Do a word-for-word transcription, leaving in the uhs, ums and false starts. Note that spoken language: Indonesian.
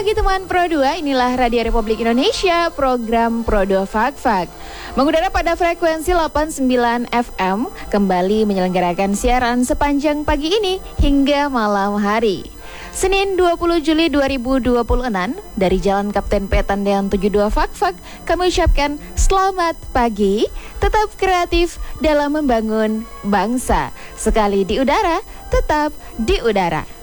pagi teman Pro dua, inilah Radio Republik Indonesia, program Pro dua Fak Fak. Mengudara pada frekuensi delapan puluh sembilan F M, kembali menyelenggarakan siaran sepanjang pagi ini hingga malam hari. Senin dua puluh Juli dua ribu dua puluh enam, dari Jalan Kapten P Tandean tujuh puluh dua Fak Fak, kami ucapkan selamat pagi, tetap kreatif dalam membangun bangsa. Sekali di udara, tetap di udara.